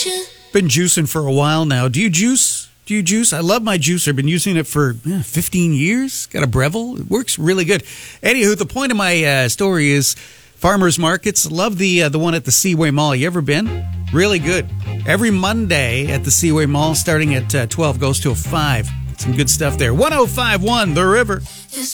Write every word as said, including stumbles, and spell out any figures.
Been juicing for a while now. Do you juice? Do you juice? I love my juicer. Been using it for yeah, fifteen years. Got a Breville. It works really good. Anywho, the point of my uh, story is farmers markets. Love the uh, the one at the Seaway Mall. You ever been? Really good. Every Monday at the Seaway Mall, starting at uh, twelve, goes till five. Some good stuff there. one oh five point one The River.